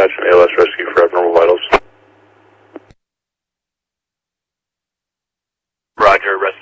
attachment ALS rescue for abnormal vitals. Roger, rescue.